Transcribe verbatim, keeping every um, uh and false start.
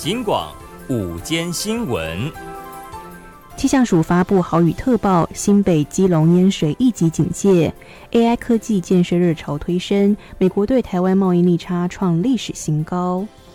警广午间新闻。 气象署发布豪雨特报，新北基隆淹水一级警戒。A I 科技建设热潮推升，美国对台湾贸易逆差创历史新高。